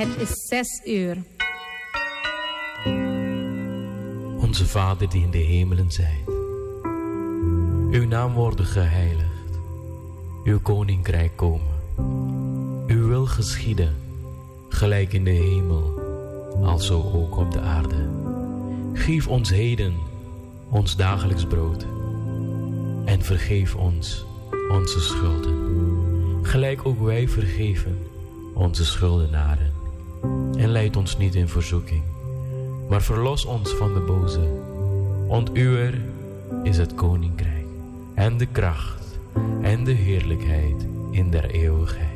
Het is 6 uur. Onze Vader die in de hemelen zijt. Uw naam worden geheiligd. Uw koninkrijk komen. Uw wil geschieden, gelijk in de hemel, alzo ook op de aarde. Geef ons heden ons dagelijks brood. En vergeef ons onze schulden. Gelijk ook wij vergeven onze schuldenaren. En leid ons niet in verzoeking, maar verlos ons van de boze. Want uwer is het koninkrijk, en de kracht, en de heerlijkheid in der eeuwigheid.